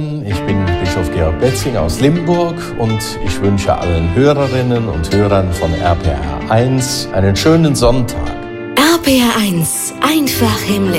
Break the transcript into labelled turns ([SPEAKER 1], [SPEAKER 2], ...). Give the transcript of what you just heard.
[SPEAKER 1] Ich bin Bischof Georg Betzing aus Limburg und ich wünsche allen Hörerinnen und Hörern von RPR 1 einen schönen Sonntag.
[SPEAKER 2] RPR 1, einfach himmlisch.